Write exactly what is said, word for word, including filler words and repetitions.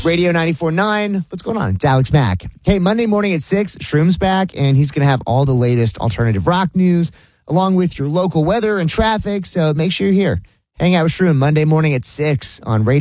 Radio ninety-four point nine. What's going on? It's Alex Mack. Hey, Monday morning at six, Shroom's back, and he's going to have all the latest alternative rock news, along with your local weather and traffic, so make sure you're here. Hang out with Shroom Monday morning at six on Radio